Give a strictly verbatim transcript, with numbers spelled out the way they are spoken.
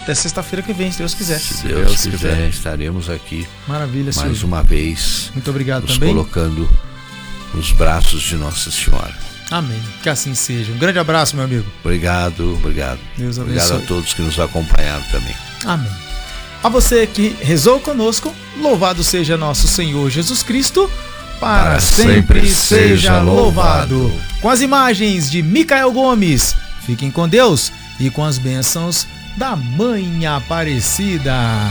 até sexta-feira que vem, se Deus quiser. Se Deus, Deus quiser, quiser, estaremos aqui. Maravilha, mais senhor. uma vez. Muito obrigado nos também. colocando nos braços de Nossa Senhora. Amém. Que assim seja. Um grande abraço, meu amigo. Obrigado, obrigado. Deus abençoe. Obrigado a todos que nos acompanharam também. Amém. A você que rezou conosco, louvado seja nosso Senhor Jesus Cristo, para, para sempre, sempre seja louvado. louvado. Com as imagens de Micael Gomes, fiquem com Deus e com as bênçãos da Mãe Aparecida.